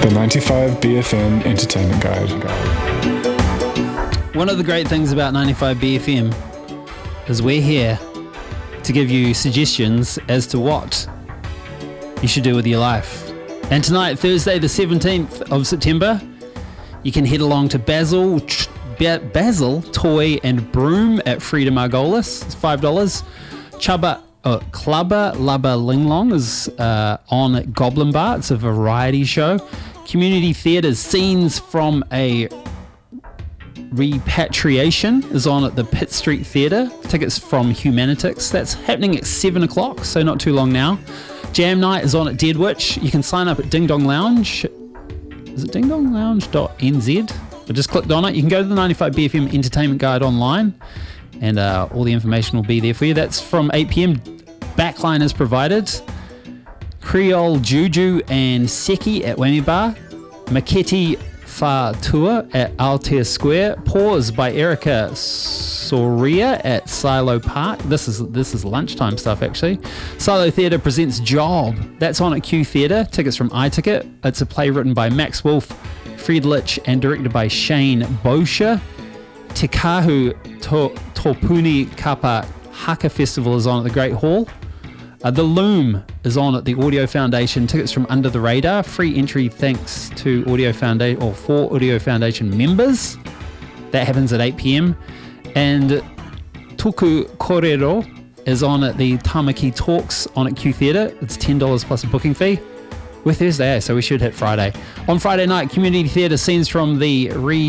The 95BFM Entertainment Guide. One of the great things about 95BFM is we're here to give you suggestions as to what you should do with your life. And tonight, Thursday the 17th of September, you can head along to Basil, Toy and Broom at Frida Margolis. It's $5. Clubber Lubba Linglong is on Goblin Bar. It's a variety show. Community Theatre's Scenes from a Repatriation is on at the Pitt Street Theatre. Tickets from Humanitix. That's happening at 7 o'clock, so not too long now. Jam Night is on at Dead Witch. You can sign up at Ding Dong Lounge. Is it dingdonglounge.nz? I just clicked on it. You can go to the 95BFM Entertainment Guide online, and all the information will be there for you. That's from 8 p.m. Backline is provided. Creole Juju and Seki at Whammy Bar. Maketi Fa Tour at Altair Square. Pause by Erica Soria at Silo Park. This is lunchtime stuff, actually. Silo Theatre presents Job. That's on at Q Theatre. Tickets from iTicket. It's a play written by Max Wolf, Friedrich, and directed by Shane Boscher. Te Kahu Topuni Kapa Haka Festival is on at the Great Hall. The Loom is on at the Audio Foundation. Tickets from Under the Radar. Free entry thanks to Audio Foundation or for Audio Foundation members. That happens at 8 p.m. And Tuku Korero is on at the Tamaki Talks on at Q Theatre. It's $10 plus a booking fee. We're Thursday, so we should hit Friday. On Friday night, Community Theatre Scenes from the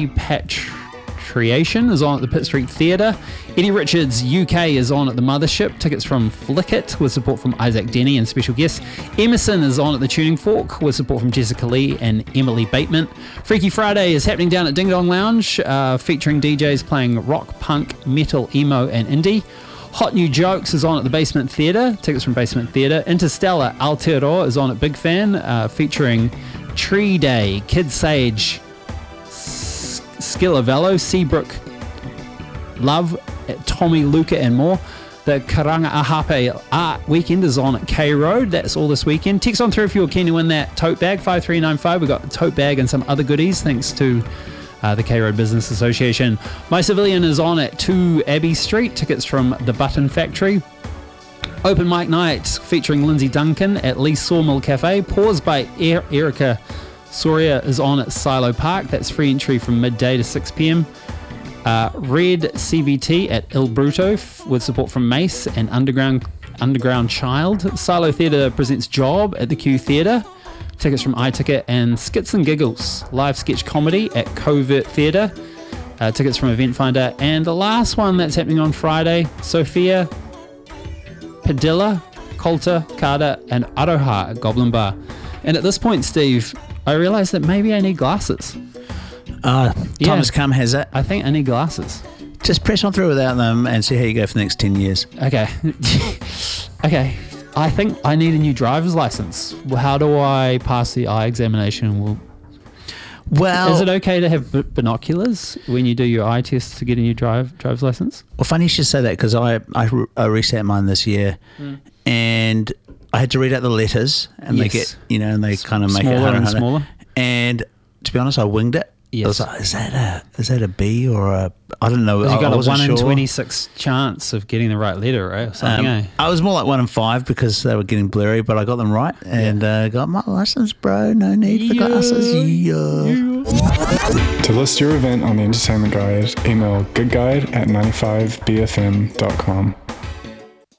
Repatriation is on at the Pitt Street Theatre. Eddie Richards UK is on at the Mothership. Tickets from Flickit with support from Isaac Denny and special guests. Emerson is on at the Tuning Fork with support from Jessica Lee and Emily Bateman. Freaky Friday is happening down at Ding Dong Lounge, featuring DJs playing rock, punk, metal, emo and indie. Hot New Jokes is on at the Basement Theatre. Tickets from Basement Theatre. Interstellar Aotearoa is on at Big Fan, featuring Tree Day, Kid Sage, Skillavello, Seabrook, Love, Tommy, Luca and more. The Karanga Ahape Art Weekend is on at K Road. That's all this weekend. Text on through if you're keen to win that tote bag, 5395. We've got the tote bag and some other goodies thanks to the K Road Business Association. My Civilian is on at 2 Abbey Street. Tickets from the Button Factory. Open Mic Night featuring Lindsay Duncan at Lee Sawmill Cafe. Pause by Erica Soria is on at Silo Park. That's free entry from midday to 6 p.m. Red CVT at Il Bruto with support from Mace and Underground Child. Silo Theatre presents Job at the Q Theatre. Tickets from iTicket. And Skits and Giggles, live sketch comedy at Covert Theatre. Tickets from Event Finder. And the last one that's happening on Friday, Sophia Padilla, Coulter, Carter and Aroha at Goblin Bar. And at this point, Steve, I realised that maybe I need glasses. Time has come, has it? I think I need glasses. Just press on through without them and see how you go for the next 10 years. Okay. Okay. I think I need a new driver's license. How do I pass the eye examination? Well, is it okay to have binoculars when you do your eye test to get a new driver's license? Well, funny you should say that because I resat mine this year and I had to read out the letters and they get, and they kind of make it harder and smaller. And to be honest, I winged it. Yes. I was like, is that a B or a, I don't know. You got a 1 in sure. 26 chance of getting the right letter, right? Or something, I was more like 1 in 5 because they were getting blurry, but I got them right and got my license, bro. No need for glasses. To list your event on the Entertainment Guide, email goodguide@95bfm.com.